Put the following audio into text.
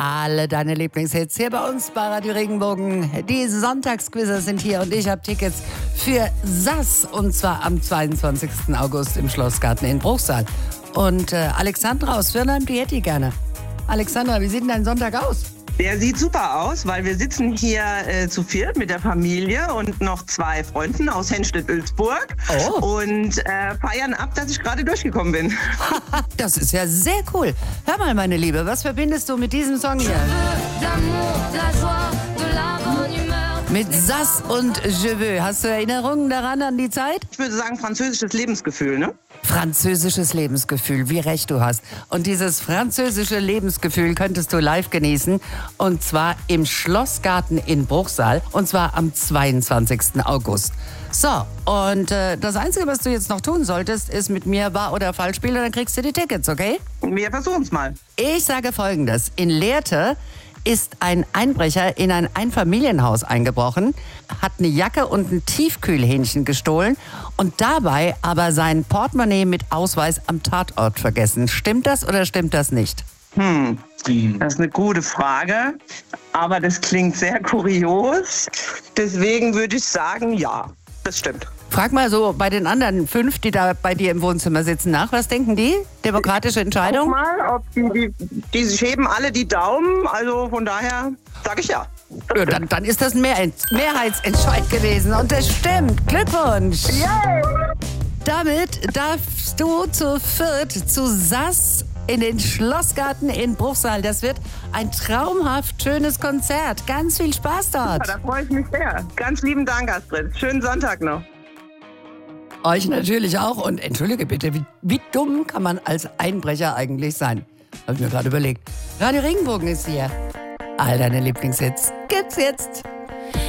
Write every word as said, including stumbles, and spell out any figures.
Alle deine Lieblingshits hier bei uns bei Radio Regenbogen. Die Sonntagsquizzer sind hier und ich habe Tickets für Sass und zwar am zweiundzwanzigsten August im Schlossgarten in Bruchsal. Und äh, Alexandra aus Firnheim, die hätte ich gerne. Alexandra, wie sieht denn dein Sonntag aus? Der sieht super aus, weil wir sitzen hier äh, zu viert mit der Familie und noch zwei Freunden aus Henstedt-Ulzburg Oh. und äh, feiern ab, dass ich gerade durchgekommen bin. Das ist ja sehr cool. Hör mal, meine Liebe, was verbindest du mit diesem Song hier? Mit Sass und Je veux. Hast du Erinnerungen daran an die Zeit? Ich würde sagen, französisches Lebensgefühl, ne? Französisches Lebensgefühl, wie recht du hast. Und dieses französische Lebensgefühl könntest du live genießen. Und zwar im Schlossgarten in Bruchsal. Und zwar am zweiundzwanzigsten August. So, und äh, das Einzige, was du jetzt noch tun solltest, ist mit mir wahr oder falsch spielen. Und dann kriegst du die Tickets, okay? Wir versuchen es mal. Ich sage Folgendes. In Lehrte ist ein Einbrecher in ein Einfamilienhaus eingebrochen, hat eine Jacke und ein Tiefkühlhähnchen gestohlen und dabei aber sein Portemonnaie mit Ausweis am Tatort vergessen. Stimmt das oder stimmt das nicht? Hm, das ist eine gute Frage, aber das klingt sehr kurios. Deswegen würde ich sagen, ja, das stimmt. Frag mal so bei den anderen fünf, die da bei dir im Wohnzimmer sitzen, nach. Was denken die? Demokratische Entscheidung? Guck mal, ob die, die, die heben alle die Daumen, also von daher sage ich ja. Ja, dann, dann ist das ein Mehrheits- Mehrheitsentscheid gewesen und das stimmt. Glückwunsch! Yay! Damit darfst du zu viert zu Sass in den Schlossgarten in Bruchsal. Das wird ein traumhaft schönes Konzert. Ganz viel Spaß dort. Ja, da freue ich mich sehr. Ganz lieben Dank, Astrid. Schönen Sonntag noch. Euch natürlich auch. Und entschuldige bitte, wie, wie dumm kann man als Einbrecher eigentlich sein? Habe ich mir gerade überlegt. Radio Regenbogen ist hier. All deine Lieblingshits gibt's jetzt.